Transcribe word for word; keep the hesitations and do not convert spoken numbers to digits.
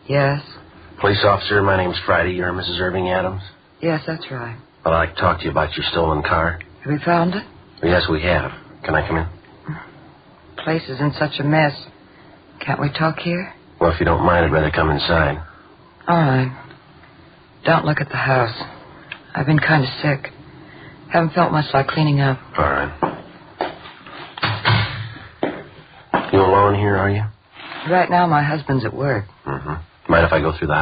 Yes? Police officer, my name's Friday. You're Missus Irving Adams? Yes, that's right. Well, I'd like to talk to you about your stolen car. Have we found it? Yes, we have. Can I come in? The place is in such a mess. Can't we talk here? Well, if you don't mind, I'd rather come inside. All right. Don't look at the house. I've been kind of sick. Haven't felt much like cleaning up. All right. You alone here, are you? Right now, my husband's at work. Mm-hmm. Mind if I go through the house?